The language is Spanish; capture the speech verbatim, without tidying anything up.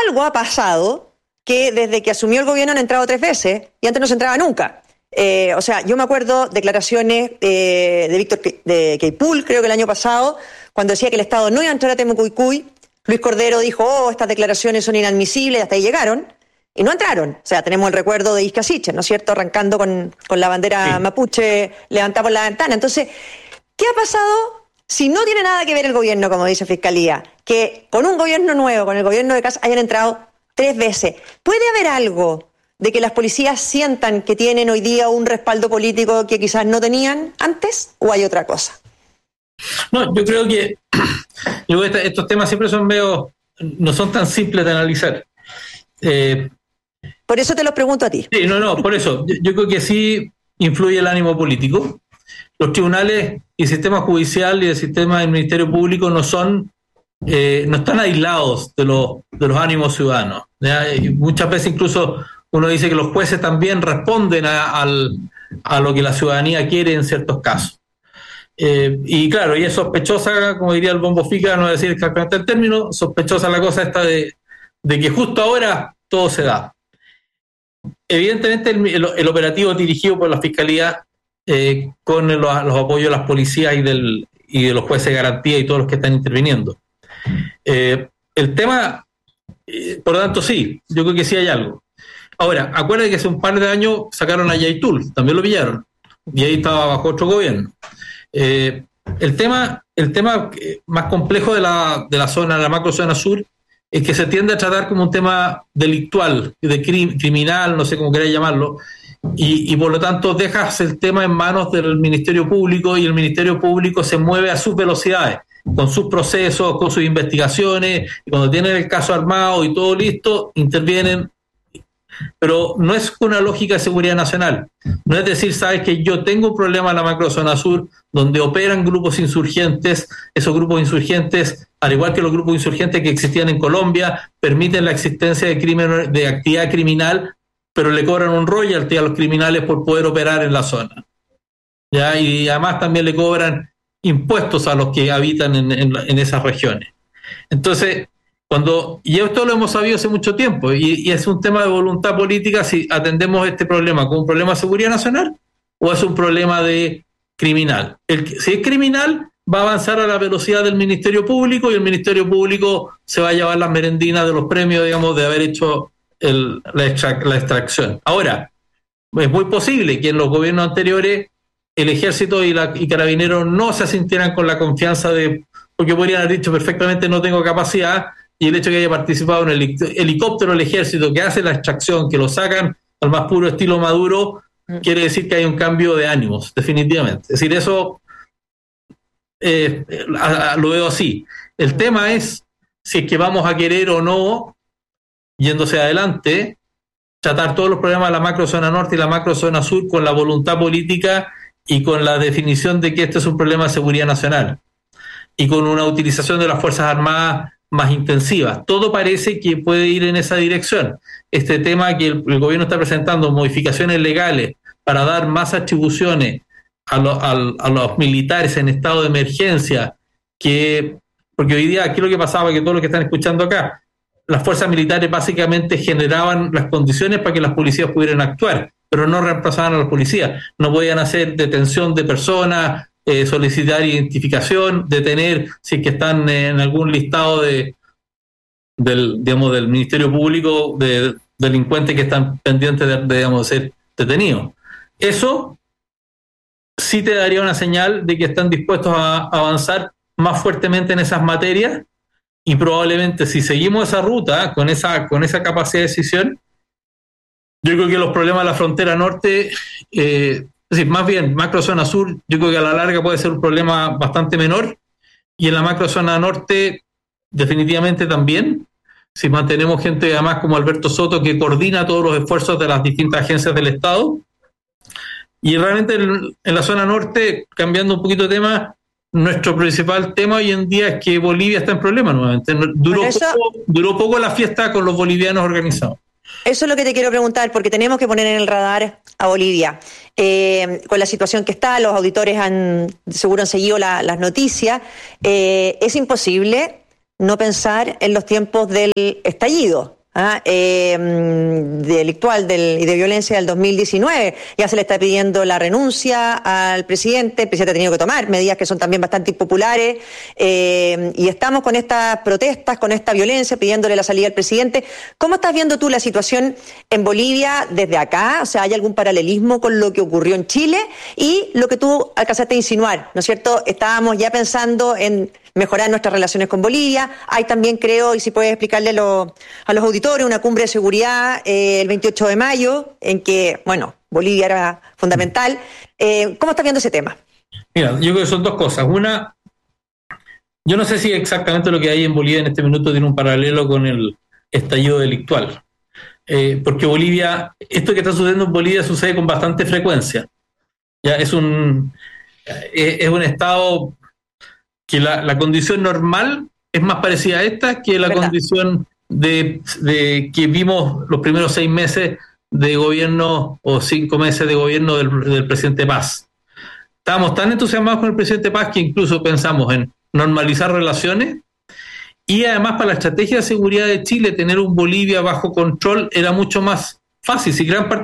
algo ha pasado que desde que asumió el gobierno han entrado tres veces y antes no se entraba nunca. Eh, o sea, yo me acuerdo declaraciones eh, de Víctor de Queipool, creo que el año pasado, cuando decía que el Estado no iba a entrar a Temucuicui. Luis Cordero dijo, oh, estas declaraciones son inadmisibles, hasta ahí llegaron, y no entraron. O sea, tenemos el recuerdo de Isca Siches, ¿no es cierto?, arrancando con, con la bandera sí. mapuche levantada por la ventana. Entonces, ¿qué ha pasado si no tiene nada que ver el gobierno, como dice Fiscalía? Que con un gobierno nuevo, con el gobierno de Kast, hayan entrado tres veces. ¿Puede haber algo de que las policías sientan que tienen hoy día un respaldo político que quizás no tenían antes, o hay otra cosa? No, yo creo que yo, estos temas siempre son medio, no son tan simples de analizar. Eh, por eso te los pregunto a ti. Sí, no, no, por eso. Yo, yo creo que sí influye el ánimo político. Los tribunales y el sistema judicial y el sistema del Ministerio Público no son, eh, no están aislados de los, de los ánimos ciudadanos. ¿Ya? Y muchas veces incluso uno dice que los jueces también responden a, al, a lo que la ciudadanía quiere en ciertos casos. Eh, y claro, y es sospechosa, como diría el Bombo Fica, no voy a decir exactamente el término, sospechosa la cosa esta de, de que justo ahora todo se da. Evidentemente el, el, el operativo dirigido por la Fiscalía eh, con los, los apoyos de las policías y, del, y de los jueces de garantía y todos los que están interviniendo. Eh, el tema, eh, por lo tanto sí, yo creo que sí hay algo. Ahora, acuérdense que hace un par de años sacaron a Yaitul, también lo pillaron, y ahí estaba bajo otro gobierno. Eh, el tema el tema más complejo de la, de la zona, la macro zona sur, es que se tiende a tratar como un tema delictual, de crim, criminal, no sé cómo queráis llamarlo, y, y por lo tanto dejas el tema en manos del Ministerio Público y el Ministerio Público se mueve a sus velocidades, con sus procesos, con sus investigaciones, y cuando tienen el caso armado y todo listo, intervienen. Pero no es una lógica de seguridad nacional. No es decir, sabes que yo tengo un problema en la macrozona sur donde operan grupos insurgentes, esos grupos insurgentes, al igual que los grupos insurgentes que existían en Colombia, permiten la existencia de crimen, de actividad criminal, pero le cobran un royalty a los criminales por poder operar en la zona. ¿Ya? Y además también le cobran impuestos a los que habitan en, en, en esas regiones. Entonces, Cuando, y esto lo hemos sabido hace mucho tiempo, y, y es un tema de voluntad política si atendemos este problema como un problema de seguridad nacional o es un problema de criminal. El, si es criminal, va a avanzar a la velocidad del Ministerio Público y el Ministerio Público se va a llevar las merendinas de los premios, digamos, de haber hecho el, la, extra, la extracción. Ahora, es muy posible que en los gobiernos anteriores el Ejército y, la, y Carabineros no se sintieran con la confianza de, porque podrían haber dicho perfectamente no tengo capacidad. Y el hecho de que haya participado en el helicóptero del ejército que hace la extracción, que lo sacan al más puro estilo Maduro, mm. quiere decir que hay un cambio de ánimos, definitivamente. Es decir, eso eh, a, a, lo veo así. El tema es si es que vamos a querer o no, yéndose adelante, tratar todos los problemas de la macrozona norte y la macrozona sur con la voluntad política y con la definición de que este es un problema de seguridad nacional y con una utilización de las Fuerzas Armadas más intensivas. Todo parece que puede ir en esa dirección. Este tema que el, el gobierno está presentando, modificaciones legales para dar más atribuciones a, lo, a, a los militares en estado de emergencia, que porque hoy día aquí lo que pasaba, que todos los que están escuchando acá, las fuerzas militares básicamente generaban las condiciones para que las policías pudieran actuar, pero no reemplazaban a los policías. No podían hacer detención de personas, Eh, solicitar identificación, detener si es que están en algún listado de del, digamos, del Ministerio Público de delincuentes que están pendientes de, de, digamos, de ser detenidos. Eso sí te daría una señal de que están dispuestos a avanzar más fuertemente en esas materias y probablemente si seguimos esa ruta con esa, con esa capacidad de decisión, yo creo que los problemas de la frontera norte eh, es decir, más bien, macrozona sur, yo creo que a la larga puede ser un problema bastante menor, y en la macrozona norte, definitivamente también, si mantenemos gente además como Alberto Soto, que coordina todos los esfuerzos de las distintas agencias del Estado, y realmente en, en la zona norte, cambiando un poquito de tema, nuestro principal tema hoy en día es que Bolivia está en problemas nuevamente. Duró, eso, poco, duró poco la fiesta con los bolivianos organizados. Eso es lo que te quiero preguntar, porque tenemos que poner en el radar a Bolivia. Eh, con la situación que está, los auditores han seguro han seguido la, las noticias. Eh, es imposible no pensar en los tiempos del estallido ¿ah? eh, delictual del, y de violencia del dos mil diecinueve. Ya se le está pidiendo la renuncia al presidente, el presidente ha tenido que tomar medidas que son también bastante impopulares, eh, y estamos con estas protestas, con esta violencia, pidiéndole la salida al presidente. ¿Cómo estás viendo tú la situación en Bolivia desde acá? O sea, ¿hay algún paralelismo con lo que ocurrió en Chile y lo que tú alcanzaste a insinuar, ¿no es cierto? Estábamos ya pensando en mejorar nuestras relaciones con Bolivia. Hay también, creo, y si puedes explicarle a los, a los auditores, una cumbre de seguridad eh, el veintiocho de mayo, en que, bueno, Bolivia era fundamental. Eh, ¿Cómo estás viendo ese tema? Mira, yo creo que son dos cosas. Una, yo no sé si exactamente lo que hay en Bolivia en este minuto tiene un paralelo con el estallido delictual. Eh, porque Bolivia, esto que está sucediendo en Bolivia sucede con bastante frecuencia. Ya es un, eh, es un estado que la, la condición normal es más parecida a esta que la ¿verdad? Condición de, de que vimos los primeros seis meses de gobierno o cinco meses de gobierno del, del presidente Paz. Estábamos tan entusiasmados con el presidente Paz que incluso pensamos en normalizar relaciones, y además para la estrategia de seguridad de Chile tener un Bolivia bajo control era mucho más fácil. Si gran parte